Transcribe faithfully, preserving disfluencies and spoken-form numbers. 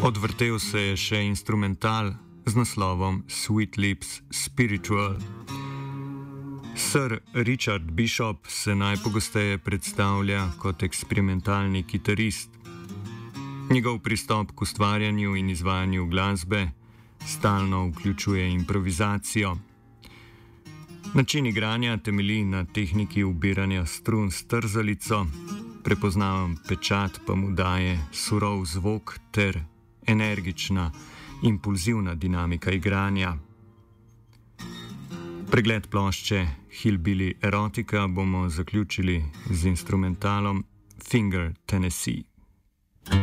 Odvrtel se je še instrumental z naslovom Sweet Lips Spiritual. Sir Richard Bishop se najpogosteje predstavlja kot eksperimentalni kitarist. Njegov pristop k ustvarjanju in izvajanju glasbe stalno vključuje improvizacijo. Način igranja temelji na tehniki ubiranja strun s trzalico, prepoznaven pečat pa mu daje surov zvok ter energična, impulzivna dinamika igranja. Pregled plošče Hillbilly Erotica bomo zaključili z instrumentalom Finger Tennessee.